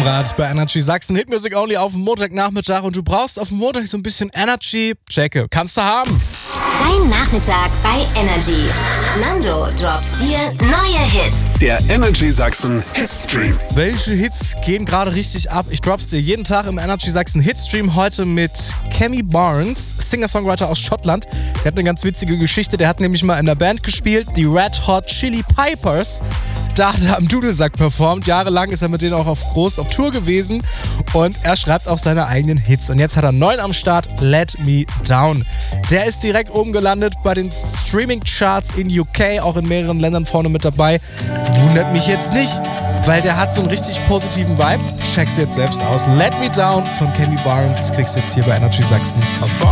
Rad bei Energy Sachsen. Hitmusik only auf dem Montagnachmittag und du brauchst auf dem Montag so ein bisschen Energy. Checke. Kannst du haben. Dein Nachmittag bei Energy. Nando droppt dir neue Hits. Der Energy Sachsen Hitstream. Welche Hits gehen gerade richtig ab? Ich drop's dir jeden Tag im Energy Sachsen Hitstream. Heute mit Kemi Barnes, Singer-Songwriter aus Schottland. Der hat eine ganz witzige Geschichte. Der hat nämlich mal in der Band gespielt, die Red Hot Chili Pipers. Da hat er am Dudelsack performt. Jahrelang ist er mit denen auch auf Tour gewesen. Und er schreibt auch seine eigenen Hits. Und jetzt hat er einen neuen am Start, Let Me Down. Der ist direkt oben gelandet bei den Streaming-Charts in UK, auch in mehreren Ländern vorne mit dabei. Wundert mich jetzt nicht, weil der hat so einen richtig positiven Vibe. Check's jetzt selbst aus. Let Me Down von Kemi Barnes kriegst du jetzt hier bei Energy Sachsen.